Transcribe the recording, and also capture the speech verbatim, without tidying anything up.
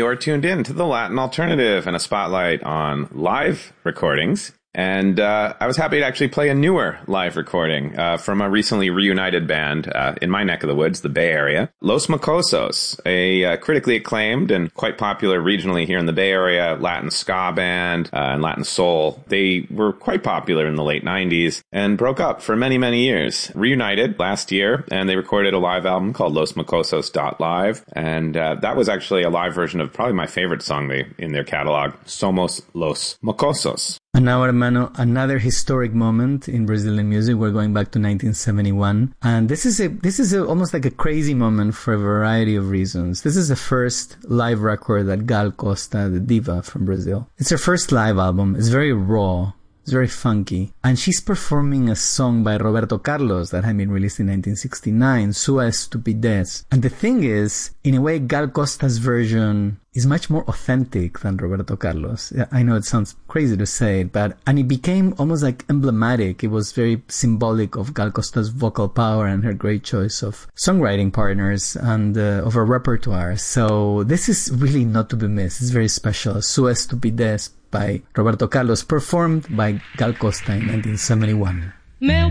You're tuned in to the Latin Alternative and a spotlight on live recordings. And uh, I was happy to actually play a newer live recording uh, from a recently reunited band uh, in my neck of the woods, the Bay Area, Los Mocosos, a uh, critically acclaimed and quite popular regionally here in the Bay Area Latin ska band uh, and Latin soul. They were quite popular in the late nineties and broke up for many, many years. Reunited last year, and they recorded a live album called Los Mocosos dot live. And uh, that was actually a live version of probably my favorite song they in their catalog, Somos Los Mocosos. And now, hermano, another historic moment in Brazilian music. We're going back to nineteen seventy-one. And this is a this is a, almost like a crazy moment for a variety of reasons. This is the first live record that Gal Costa, the diva from Brazil. It's her first live album. It's very raw. It's very funky. And she's performing a song by Roberto Carlos that had been released in nineteen sixty-nine, Sua Estupidez. And the thing is, in a way, Gal Costa's version is much more authentic than Roberto Carlos. I know it sounds crazy to say it, but, and it became almost like emblematic. It was very symbolic of Gal Costa's vocal power and her great choice of songwriting partners and uh, of her repertoire. So this is really not to be missed. It's very special. Sua Estupidez by Roberto Carlos, performed by Gal Costa in nineteen seventy-one.